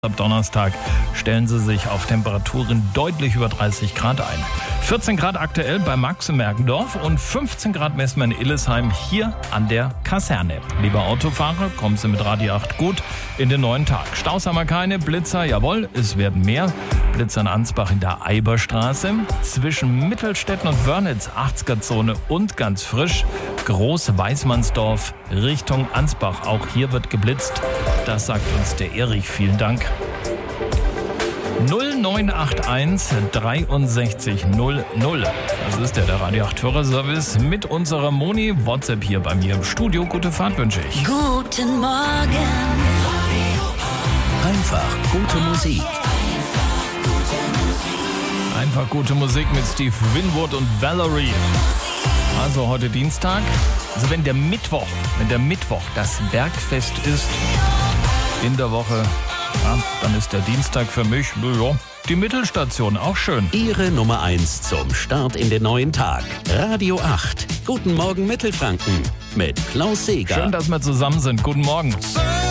Ab Donnerstag stellen sie sich auf Temperaturen deutlich über 30 Grad ein. 14 Grad aktuell bei Max in Mergendorf und 15 Grad messen wir in Illesheim hier an der Kaserne. Lieber Autofahrer, kommen Sie mit Radio 8 gut in den neuen Tag. Staus haben wir keine, Blitzer, jawohl, es werden mehr. Blitzer in Ansbach in der Eiberstraße. Zwischen Mittelstetten und Wörnitz, 80er-Zone und ganz frisch. Groß-Weißmannsdorf Richtung Ansbach. Auch hier wird geblitzt. Das sagt uns der Erich. Vielen Dank. 0981 63 00. Das ist der Radio 8 Hörerservice mit unserer Moni. WhatsApp hier bei mir im Studio. Gute Fahrt wünsche ich. Guten Morgen. Einfach gute Musik. Einfach gute Musik mit Steve Winwood und Valerie. Also heute Dienstag. Also wenn der Mittwoch das Bergfest ist in der Woche, ja, dann ist der Dienstag für mich, ja, die Mittelstation, auch schön. Ihre Nummer 1 zum Start in den neuen Tag. Radio 8. Guten Morgen Mittelfranken mit Klaus Seeger. Schön, dass wir zusammen sind. Guten Morgen.